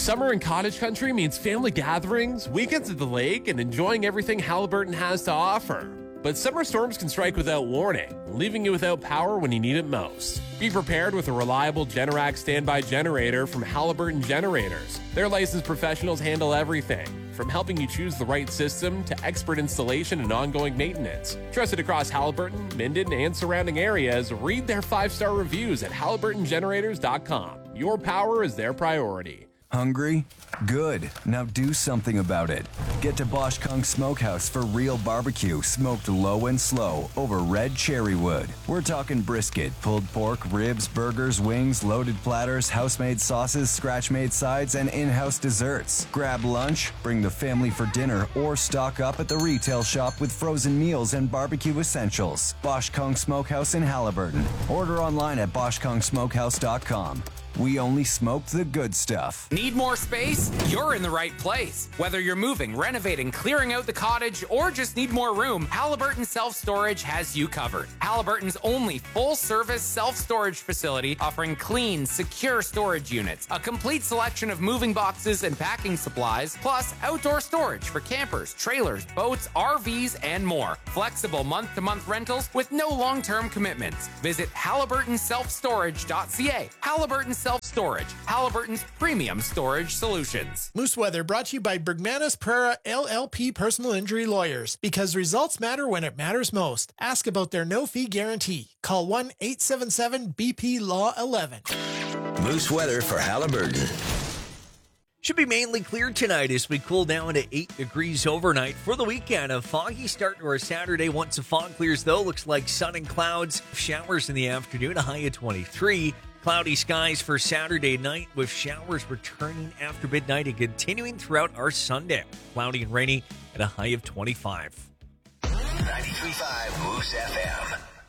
Summer in cottage country means family gatherings, weekends at the lake, and enjoying everything Halliburton has to offer. But summer storms can strike without warning, leaving you without power when you need it most. Be prepared with a reliable Generac standby generator from Halliburton Generators. Their licensed professionals handle everything, from helping you choose the right system to expert installation and ongoing maintenance. Trusted across Halliburton, Minden, and surrounding areas, read their 5-star reviews at HalliburtonGenerators.com. Your power is their priority. Hungry? Good. Now do something about it. Get to Bosch Kung Smokehouse for real barbecue, smoked low and slow over red cherry wood. We're talking brisket, pulled pork, ribs, burgers, wings, loaded platters, house-made sauces, scratch-made sides, and in-house desserts. Grab lunch, bring the family for dinner, or stock up at the retail shop with frozen meals and barbecue essentials. Bosch Kung Smokehouse in Halliburton. Order online at BoschKungSmokehouse.com. We only smoke the good stuff. Need more space? You're in the right place. Whether you're moving, renovating, clearing out the cottage, or just need more room, Halliburton Self-Storage has you covered. Halliburton's only full-service self-storage facility offering clean, secure storage units, a complete selection of moving boxes and packing supplies, plus outdoor storage for campers, trailers, boats, RVs, and more. Flexible month-to-month rentals with no long-term commitments. Visit HalliburtonSelfStorage.ca. Halliburton Self-Storage, Halliburton's premium storage solutions. Moose Weather brought to you by Bergmanis Pereira LLP Personal Injury Lawyers. Because results matter when it matters most. Ask about their no-fee guarantee. Call 1-877-BP-LAW-11. Moose Weather for Halliburton. Should be mainly clear tonight as we cool down to 8 degrees overnight. For the weekend, a foggy start to our Saturday. Once the fog clears, though, looks like sun and clouds. Showers in the afternoon, a high of 23. Cloudy skies for Saturday night with showers returning after midnight and continuing throughout our Sunday. Cloudy and rainy at a high of 25. 93.5 Moose FM.